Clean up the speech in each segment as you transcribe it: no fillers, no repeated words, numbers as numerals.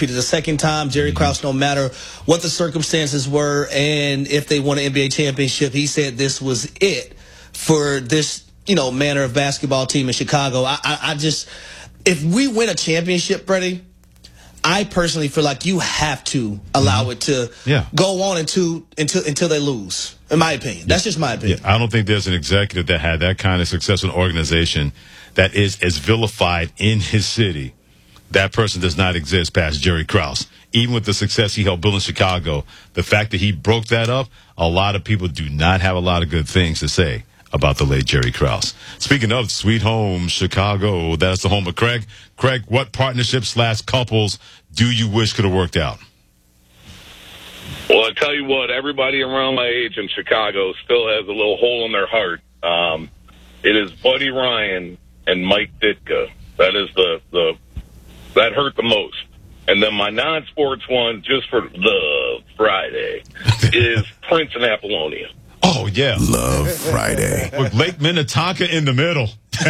repeated the second time. Jerry Krause, no matter what the circumstances were and if they won an NBA championship, he said this was it for this, manner of basketball team in Chicago. I just, if we win a championship, Freddie, I personally feel like you have to allow it to go on until they lose, in my opinion. That's just my opinion. I don't think there's an executive that had that kind of success in an organization that is as vilified in his city. That person does not exist past Jerry Krause. Even with the success he helped build in Chicago, the fact that he broke that up, a lot of people do not have a lot of good things to say about the late Jerry Krause. Speaking of Sweet Home Chicago, that's the home of Craig. Craig, what partnerships/couples do you wish could have worked out? Well, I tell you what, everybody around my age in Chicago still has a little hole in their heart. It is Buddy Ryan and Mike Ditka. That is that hurt the most. And then my non-sports one, just for the Friday, is Prince and Apollonia. Oh, yeah. Love Friday. With Lake Minnetonka in the middle.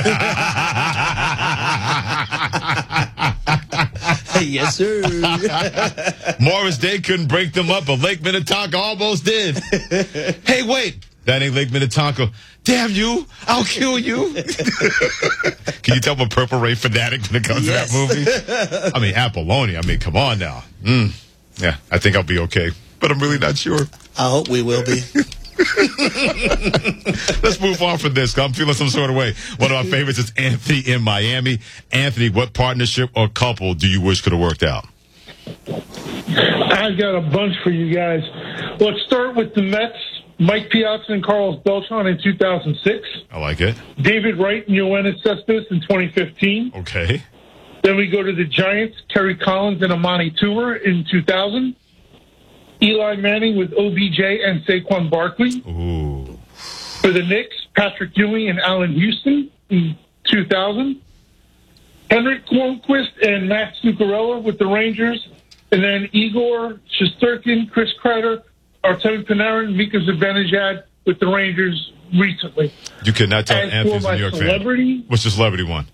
Yes, sir. Morris Day couldn't break them up, but Lake Minnetonka almost did. Hey, wait. That ain't Lake Minnetonka. Damn you. I'll kill you. Can you tell I'm a Purple Rain fanatic when it comes to that movie? I mean, Apollonia. I mean, come on now. Yeah, I think I'll be okay, but I'm really not sure. I hope we will be. Let's move on from this. I'm feeling some sort of way. One of my favorites is Anthony in Miami. Anthony, what partnership or couple do you wish could have worked out? I've got a bunch for you guys. Let's start with the Mets. Mike Piazza and Carlos Beltran in 2006. I like it. David Wright and Yoenis Cespedes in 2015. Okay. Then we go to the Giants, Terry Collins and Amani Tour in 2000. Eli Manning with OBJ and Saquon Barkley. Ooh. For the Knicks, Patrick Ewing and Allen Houston in 2000. Henrik Lundqvist and Max Zuccarello with the Rangers. And then Igor Shesterkin, Chris Kreider, Artemi Panarin, Mika Zibanejad with the Rangers recently. You could not tell As Anthony's for a my New York celebrity, fan. What's the celebrity one?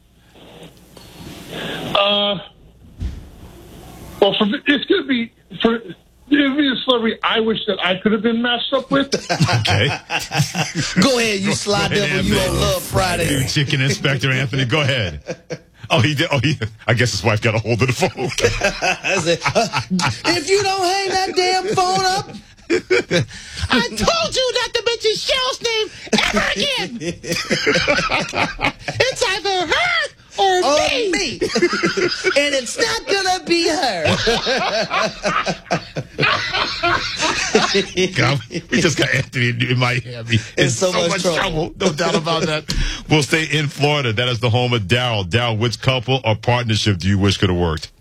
Well, it's going to be a celebrity I wish that I could have been matched up with. Okay. Go ahead, you slide devil. You don't love Friday. Chicken Inspector Anthony, go ahead. Oh, he did. Oh, I guess his wife got a hold of the phone. If you don't hang that damn phone up, I told you not to mention Cheryl's name ever again. It's either her or me. And it's not gonna be her. God, we just got Anthony in Miami. In so much trouble. No doubt about that. We'll stay in Florida. That is the home of Daryl. Daryl, which couple or partnership do you wish could have worked?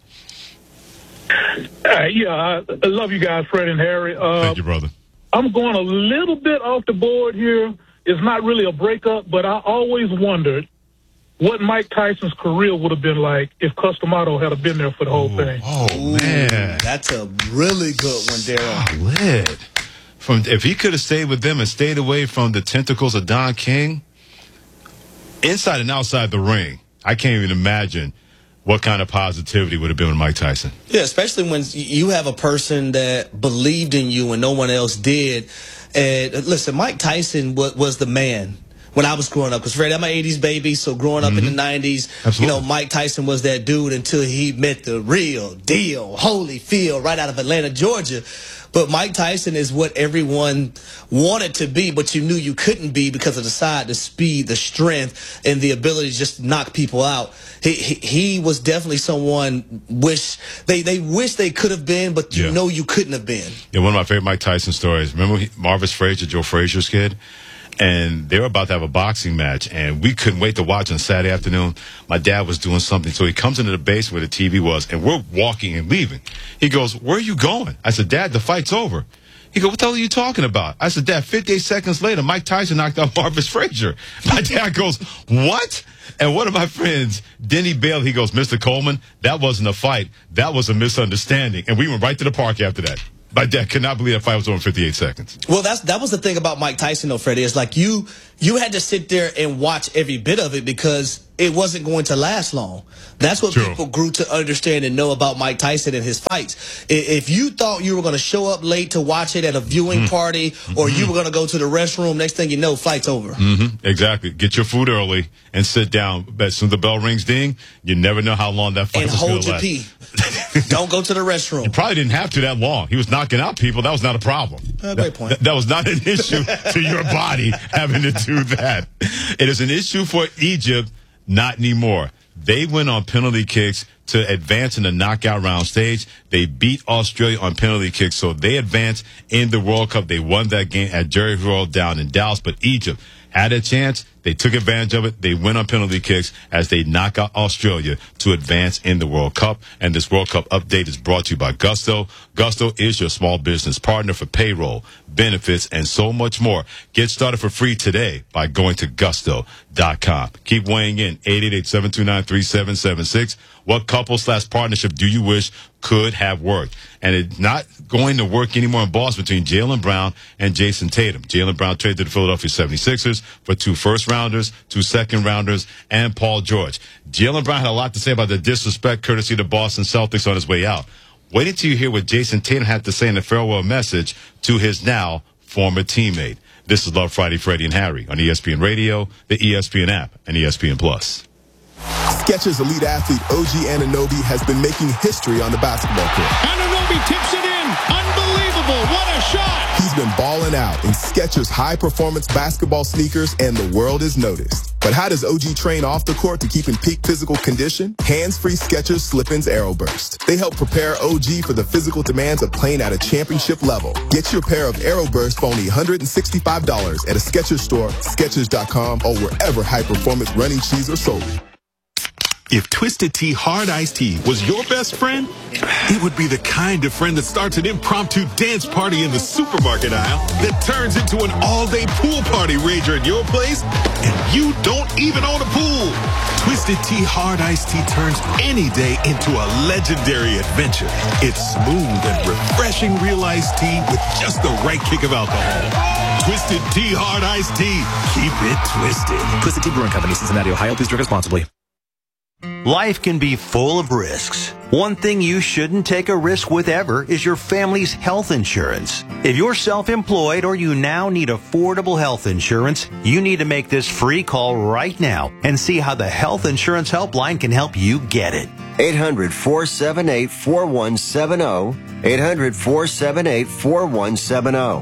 I love you guys, Fred and Harry. Thank you, brother. I'm going a little bit off the board here. It's not really a breakup, but I always wondered what Mike Tyson's career would have been like if Customato had been there for the whole thing. Oh, man. That's a really good one, Daryl. If he could have stayed with them and stayed away from the tentacles of Don King, inside and outside the ring, I can't even imagine what kind of positivity would have been with Mike Tyson. Yeah, especially when you have a person that believed in you and no one else did. And listen, Mike Tyson was the man when I was growing up. Because, Fred, I'm an 80s baby, so growing up in the 90s, Absolutely. Mike Tyson was that dude until he met the real deal, Holyfield, right out of Atlanta, Georgia. But Mike Tyson is what everyone wanted to be, but you knew you couldn't be because of the size, the speed, the strength, and the ability to just knock people out. He was definitely someone they wish they could have been, but you know you couldn't have been. Yeah, one of my favorite Mike Tyson stories. Remember Marvis Frazier, Joe Frazier's kid? And they were about to have a boxing match, and we couldn't wait to watch on Saturday afternoon. My dad was doing something, so he comes into the basement where the TV was, and we're walking and leaving. He goes, "Where are you going?" I said, "Dad, the fight's over." He goes, "What the hell are you talking about?" I said, "Dad, 58 seconds later, Mike Tyson knocked out Marvis Frazier." My dad goes, "What?" And one of my friends, Denny Bale, he goes, "Mr. Coleman, that wasn't a fight. That was a misunderstanding." And we went right to the park after that. My dad could not believe that fight was over in 58 seconds. Well, that was the thing about Mike Tyson, though, Freddie. It's like you you had to sit there and watch every bit of it because it wasn't going to last long. That's what people grew to understand and know about Mike Tyson and his fights. If you thought you were going to show up late to watch it at a viewing party or you were going to go to the restroom, next thing you know, fight's over. Exactly. Get your food early and sit down. As soon as the bell rings ding, you never know how long that fight is going to last. And hold your pee. Don't go to the restroom. You probably didn't have to that long. He was knocking out people. That was not a problem. Great point. That was not an issue to your body having to do that. It is an issue for Egypt. Not anymore. They went on penalty kicks to advance in the knockout round stage. They beat Australia on penalty kicks, so they advanced in the World Cup. They won that game at Jerry World down in Dallas, but Egypt had a chance. They took advantage of it. They went on penalty kicks as they knock out Australia to advance in the World Cup. And this World Cup update is brought to you by Gusto. Gusto is your small business partner for payroll, benefits, and so much more. Get started for free today by going to gusto.com. Keep weighing in. 888-729-3776. What couple/partnership do you wish could have worked? And it's not going to work anymore in Boston between Jaylen Brown and Jason Tatum. Jaylen Brown traded to the Philadelphia 76ers for 2 first-rounders, 2 second-rounders, and Paul George. Jaylen Brown had a lot to say about the disrespect courtesy of the Boston Celtics on his way out. Wait until you hear what Jason Tatum had to say in the farewell message to his now former teammate. This is Love Friday, Freddie and Harry on ESPN Radio, the ESPN app, and ESPN Plus. Skechers elite athlete OG Anunoby has been making history on the basketball court. Anunoby tips it in. Unbelievable. What a shot. He's been balling out in Skechers high-performance basketball sneakers, and the world has noticed. But how does OG train off the court to keep in peak physical condition? Hands-free Skechers Slip-ins Aeroburst. They help prepare OG for the physical demands of playing at a championship level. Get your pair of Aeroburst for only $165 at a Skechers store, Skechers.com, or wherever high-performance running shoes are sold. If Twisted Tea Hard Iced Tea was your best friend, it would be the kind of friend that starts an impromptu dance party in the supermarket aisle that turns into an all-day pool party rager at your place, and you don't even own a pool. Twisted Tea Hard Iced Tea turns any day into a legendary adventure. It's smooth and refreshing real iced tea with just the right kick of alcohol. Twisted Tea Hard Iced Tea. Keep it twisted. Twisted Tea Brewing Company, Cincinnati, Ohio. Please drink responsibly. Life can be full of risks. One thing you shouldn't take a risk with ever is your family's health insurance. If you're self-employed or you now need affordable health insurance, you need to make this free call right now and see how the Health Insurance Helpline can help you get it. 800-478-4170. 800-478-4170.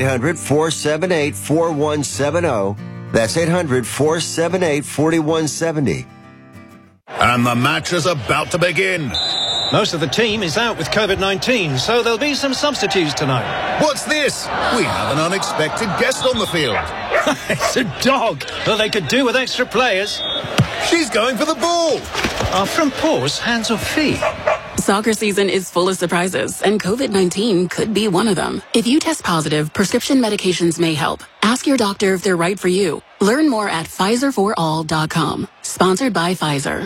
800-478-4170. That's 800-478-4170. And the match is about to begin. Most of the team is out with COVID-19, so there'll be some substitutes tonight. What's this? We have an unexpected guest on the field. It's a dog. Well, they could do with extra players. She's going for the ball. From paws, hands or feet. Soccer season is full of surprises, and COVID-19 could be one of them. If you test positive, prescription medications may help. Ask your doctor if they're right for you. Learn more at PfizerForAll.com. Sponsored by Pfizer.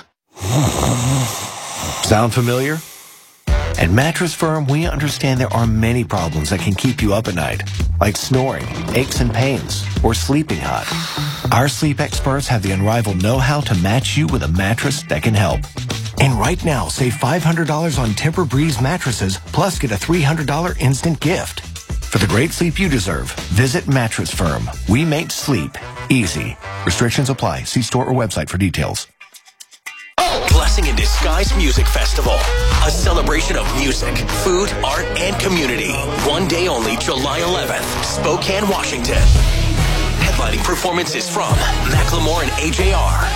Sound familiar? At Mattress Firm, we understand there are many problems that can keep you up at night, like snoring, aches and pains, or sleeping hot. Our sleep experts have the unrivaled know-how to match you with a mattress that can help. And right now, save $500 on Tempur-Breeze mattresses, plus get a $300 instant gift. For the great sleep you deserve, visit Mattress Firm. We make sleep easy. Restrictions apply. See store or website for details. Blessing in Disguise Music Festival. A celebration of music, food, art, and community. One day only, July 11th, Spokane, Washington. Headlining performances from Macklemore and AJR.